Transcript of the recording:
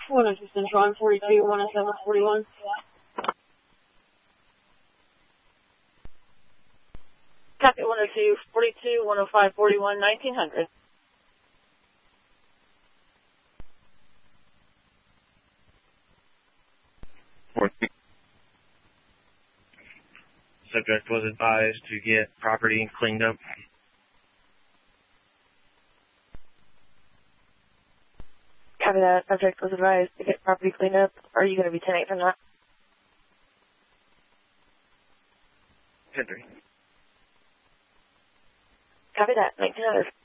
102 Central, I'm 42, 107, 41. Copy 102, 42, 105, 41, 1900. Subject was advised to get property cleaned up. Copy that. Subject was advised to get property cleaned up. Are you going to be 10-8 from that? 10-3. Copy that. 1900.